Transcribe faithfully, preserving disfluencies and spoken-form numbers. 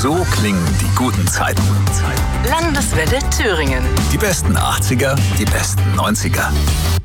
So klingen die guten Zeiten. Landeswelle Thüringen. Die besten achtziger, die besten neunziger.